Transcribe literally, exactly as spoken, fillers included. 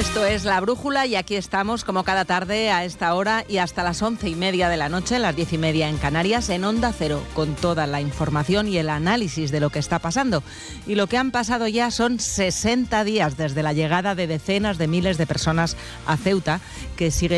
Esto es La Brújula y aquí estamos como cada tarde a esta hora y hasta las once y media de la noche, las diez y media en Canarias, en Onda Cero, con toda la información y el análisis de lo que está pasando. Y lo que han pasado ya son sesenta días desde la llegada de decenas de miles de personas a Ceuta, que sigue